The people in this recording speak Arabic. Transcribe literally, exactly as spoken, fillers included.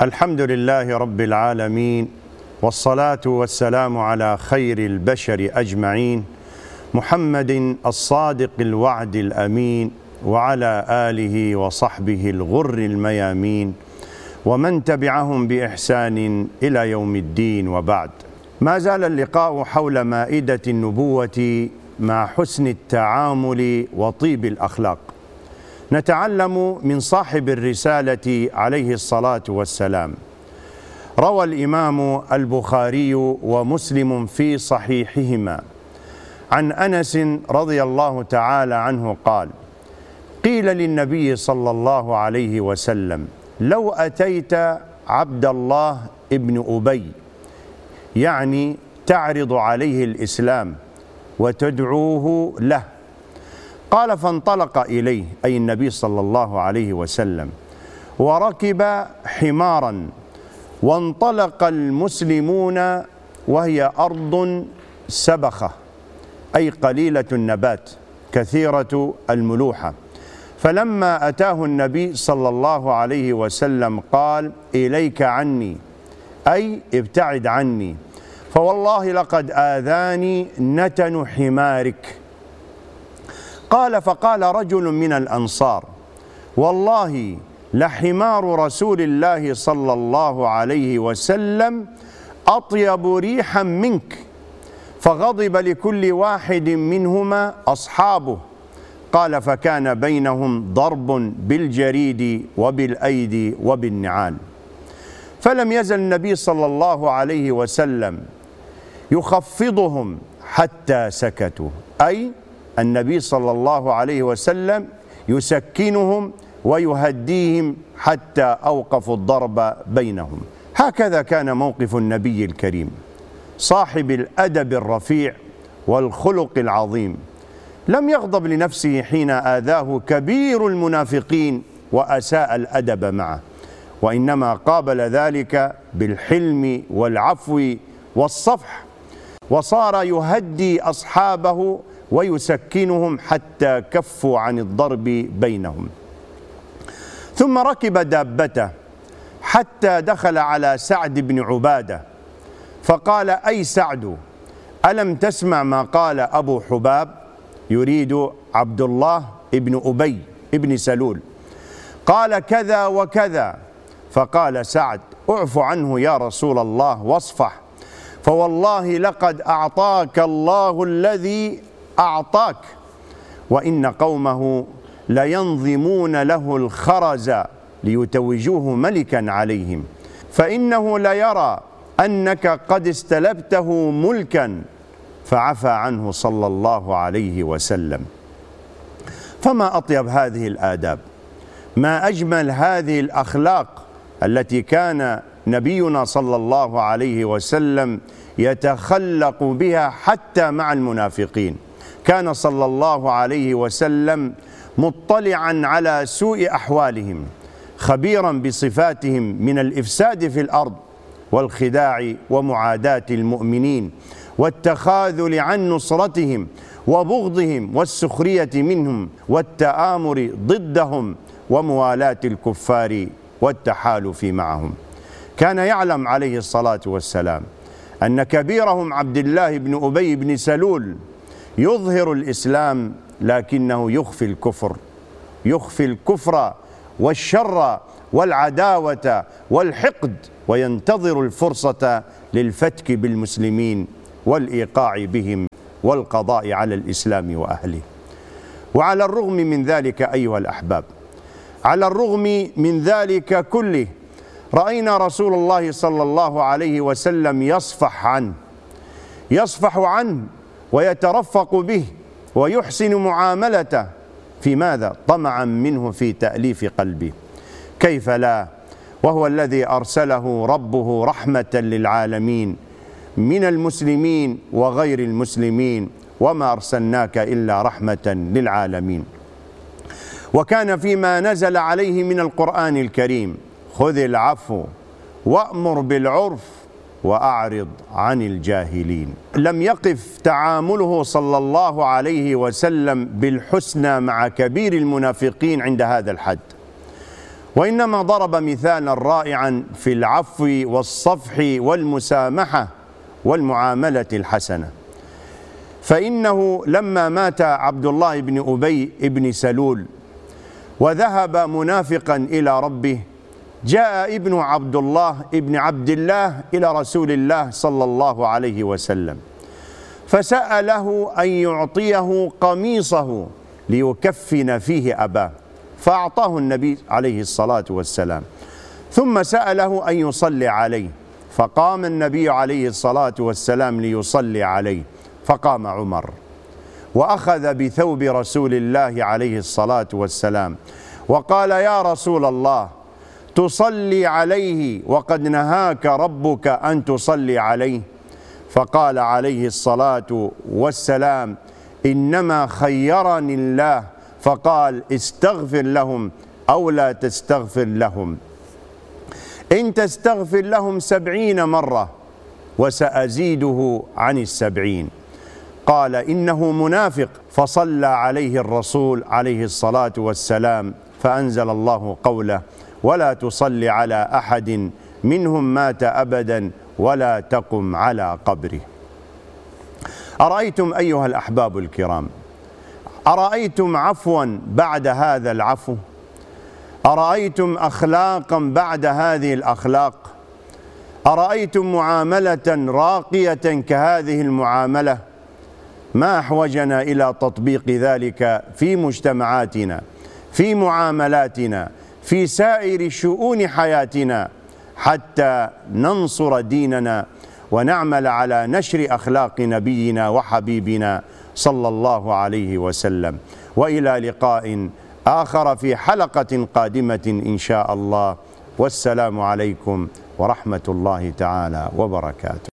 الحمد لله رب العالمين، والصلاة والسلام على خير البشر أجمعين، محمد الصادق الوعد الأمين، وعلى آله وصحبه الغر الميامين، ومن تبعهم بإحسان إلى يوم الدين. وبعد، ما زال اللقاء حول مائدة النبوة مع حسن التعامل وطيب الأخلاق. نتعلم من صاحب الرسالة عليه الصلاة والسلام. روى الإمام البخاري ومسلم في صحيحهما عن أنس رضي الله تعالى عنه قال: قيل للنبي صلى الله عليه وسلم: لو أتيت عبد الله ابن أبي، يعني تعرض عليه الإسلام وتدعوه له. قال: فانطلق إليه، أي النبي صلى الله عليه وسلم، وركب حمارا، وانطلق المسلمون وهي أرض سبخة، أي قليلة النبات كثيرة الملوحة. فلما أتاه النبي صلى الله عليه وسلم قال: إليك عني، أي ابتعد عني، فوالله لقد آذاني نتن حمارك. قال: فقال رجل من الأنصار: والله لحمار رسول الله صلى الله عليه وسلم أطيب ريحا منك. فغضب لكل واحد منهما أصحابه. قال: فكان بينهم ضرب بالجريد وبالأيدي وبالنعال. فلم يزل النبي صلى الله عليه وسلم يخفضهم حتى سكتوا، أي النبي صلى الله عليه وسلم يسكنهم ويهديهم حتى أوقفوا الضرب بينهم. هكذا كان موقف النبي الكريم صاحب الأدب الرفيع والخلق العظيم. لم يغضب لنفسه حين آذاه كبير المنافقين وأساء الأدب معه، وإنما قابل ذلك بالحلم والعفو والصفح، وصار يهدي أصحابه ويسكنهم حتى كفوا عن الضرب بينهم. ثم ركب دابته حتى دخل على سعد بن عبادة، فقال: أي سعد، ألم تسمع ما قال أبو حباب؟ يريد عبد الله ابن أبي ابن سلول. قال: كذا وكذا. فقال سعد: اعف عنه يا رسول الله واصفح، فوالله لقد أعطاك الله الذي أعطاك، وإن قومه لينظمون له الخرز ليتوجوه ملكا عليهم، فإنه ليرى أنك قد استلبته ملكا. فعفى عنه صلى الله عليه وسلم. فما أطيب هذه الآداب، ما أجمل هذه الأخلاق التي كان نبينا صلى الله عليه وسلم يتخلق بها حتى مع المنافقين. كان صلى الله عليه وسلم مطلعا على سوء أحوالهم، خبيرا بصفاتهم من الإفساد في الأرض والخداع ومعاداة المؤمنين والتخاذل عن نصرتهم وبغضهم والسخرية منهم والتآمر ضدهم وموالاة الكفار والتحالف معهم. كان يعلم عليه الصلاة والسلام أن كبيرهم عبد الله بن أبي بن سلول يظهر الإسلام لكنه يخفي الكفر، يخفي الكفر والشر والعداوة والحقد، وينتظر الفرصة للفتك بالمسلمين والإيقاع بهم والقضاء على الإسلام وأهله. وعلى الرغم من ذلك أيها الأحباب، على الرغم من ذلك كله، رأينا رسول الله صلى الله عليه وسلم يصفح عنه، يصفح عنه ويترفق به ويحسن معاملته. في ماذا؟ طمعا منه في تأليف قلبه. كيف لا، وهو الذي أرسله ربه رحمة للعالمين من المسلمين وغير المسلمين، وما أرسلناك إلا رحمة للعالمين. وكان فيما نزل عليه من القرآن الكريم: خذ العفو وأمر بالعرف وأعرض عن الجاهلين. لم يقف تعامله صلى الله عليه وسلم بالحسنى مع كبير المنافقين عند هذا الحد، وإنما ضرب مثالا رائعا في العفو والصفح والمسامحة والمعاملة الحسنة. فإنه لما مات عبد الله بن أبي بن سلول وذهب منافقا إلى ربه، جاء ابن عبد الله ابن عبد الله إلى رسول الله صلى الله عليه وسلم فسأله أن يعطيه قميصه ليكفن فيه أباه، فأعطاه النبي عليه الصلاة والسلام، ثم سأله أن يصلي عليه، فقام النبي عليه الصلاة والسلام ليصلي عليه، فقام عمر وأخذ بثوب رسول الله عليه الصلاة والسلام وقال: يا رسول الله، تصلي عليه وقد نهاك ربك أن تصلي عليه؟ فقال عليه الصلاة والسلام: إنما خيرني الله، فقال: استغفر لهم أو لا تستغفر لهم، إن تستغفر لهم سبعين مرة وسأزيده عن السبعين. قال: إنه منافق، فصلى عليه الرسول عليه الصلاة والسلام فأنزل الله قوله: ولا تصل على أحد منهم مات أبدا ولا تقم على قبره. أرأيتم أيها الأحباب الكرام، أرأيتم عفوا بعد هذا العفو؟ أرأيتم أخلاقا بعد هذه الأخلاق؟ أرأيتم معاملة راقية كهذه المعاملة؟ ما أحوجنا إلى تطبيق ذلك في مجتمعاتنا، في معاملاتنا، في سائر شؤون حياتنا، حتى ننصر ديننا ونعمل على نشر أخلاق نبينا وحبيبنا صلى الله عليه وسلم. وإلى لقاء آخر في حلقة قادمة إن شاء الله، والسلام عليكم ورحمة الله تعالى وبركاته.